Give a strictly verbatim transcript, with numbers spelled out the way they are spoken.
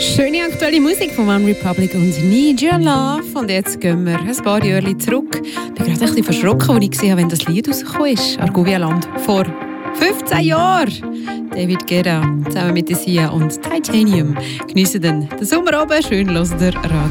Schöne aktuelle Musik von One Republic und Need Your Love. Und jetzt gehen wir ein paar Jahre zurück. Ich bin gerade ein bisschen verschrocken, als ich gesehen habe, wenn das Lied rausgekommen ist. Argovia-Land vor fünfzehn Jahren. David Guetta zusammen mit Sia und Titanium geniessen den Sommer oben. Schön hören der Radio